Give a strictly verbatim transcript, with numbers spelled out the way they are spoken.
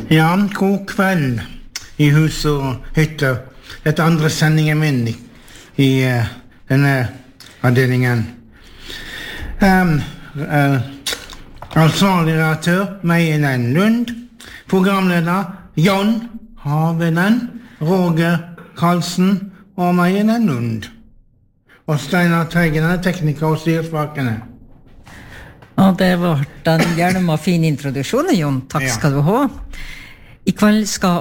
Ja, god kveld i hus og hytter. Dette andre sendingen min i, i uh, denne avdelingen. Um, uh, ansvarlig redaktør, Meienen Lund. Programleder, Jon Havenen, Roger Karlsen og Meienen Lund. Og Steinar Teigen er tekniker og styrsvakene. Og det var den gjerne med fin introduksjon, Jon. Takk skal du ha. I kveld skal